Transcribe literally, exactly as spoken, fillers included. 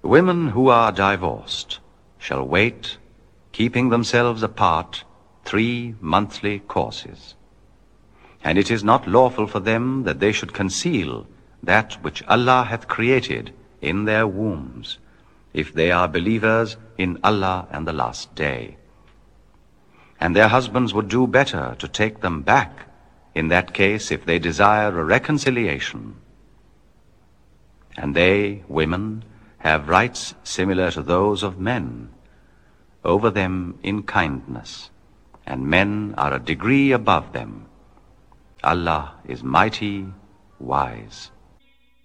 Women who are divorced shall wait, keeping themselves apart, three monthly courses. And it is not lawful for them that they should conceal that which Allah hath created in their wombs, if they are believers in Allah and the last day. And their husbands would do better to take them back, in that case, if they desire a reconciliation. And they, women, have rights similar to those of men, over them in kindness, and men are a degree above them. Allah is mighty, wise.